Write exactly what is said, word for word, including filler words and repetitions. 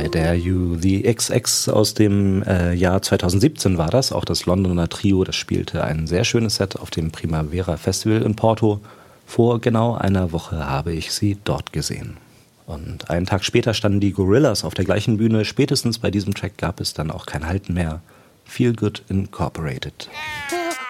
I Dare You. The X X aus dem äh, Jahr zweitausendsiebzehn war das. Auch das Londoner Trio, das spielte ein sehr schönes Set auf dem Primavera Festival in Porto. Vor genau einer Woche habe ich sie dort gesehen. Und einen Tag später standen die Gorillaz auf der gleichen Bühne. Spätestens bei diesem Track gab es dann auch kein Halten mehr. Feel Good Incorporated.